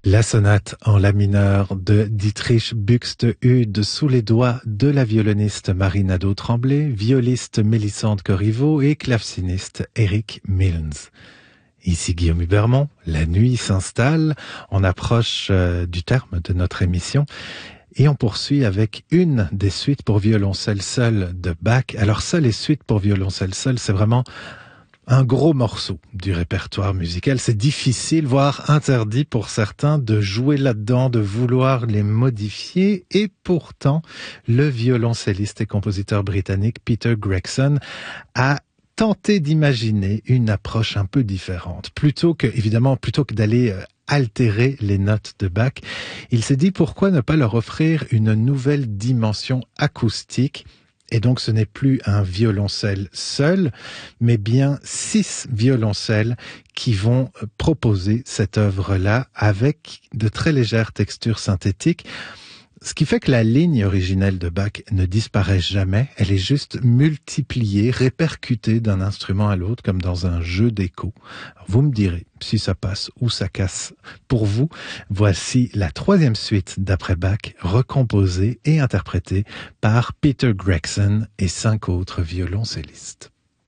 La sonate en la mineur de Dietrich Buxtehude sous les doigts de la violoniste Marine Nadeau-Tremblay, violiste Mélissande Corriveau et claveciniste Eric Milnes. Ici Guillaume Hubermont, la nuit s'installe, on approche du terme de notre émission et on poursuit avec une des suites pour violoncelle seul de Bach. Alors ça, les suites pour violoncelle seul, c'est vraiment un gros morceau du répertoire musical. C'est difficile, voire interdit pour certains de jouer là-dedans, de vouloir les modifier. Et pourtant, le violoncelliste et compositeur britannique Peter Gregson a tenté d'imaginer une approche un peu différente. Plutôt que d'aller altérer les notes de Bach, il s'est dit pourquoi ne pas leur offrir une nouvelle dimension acoustique. Et donc ce n'est plus un violoncelle seul, mais bien 6 violoncelles qui vont proposer cette œuvre-là avec de très légères textures synthétiques. Ce qui fait que la ligne originelle de Bach ne disparaît jamais, elle est juste multipliée, répercutée d'un instrument à l'autre comme dans un jeu d'écho. Vous me direz si ça passe ou ça casse pour vous. Voici la 3e suite d'après Bach, recomposée et interprétée par Peter Gregson et 5 autres violoncellistes.